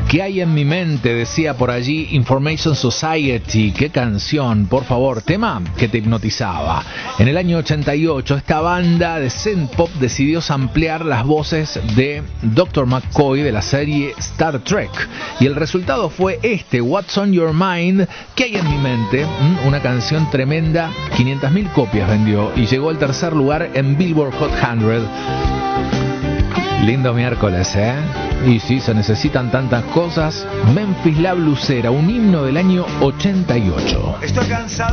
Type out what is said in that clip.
¿Qué hay en mi mente? Decía por allí Information Society. Qué canción, por favor, tema que te hipnotizaba. En el año 88 esta banda de synth pop decidió samplear las voces de Dr. McCoy de la serie Star Trek y el resultado fue What's on Your Mind. ¿Qué hay en mi mente? Una canción tremenda, 500.000 copias vendió y llegó al tercer lugar en Billboard Hot 100. Lindo miércoles, ¿eh? Y sí, se necesitan tantas cosas. Memphis La Blusera, un himno del año 88. Estoy cansado.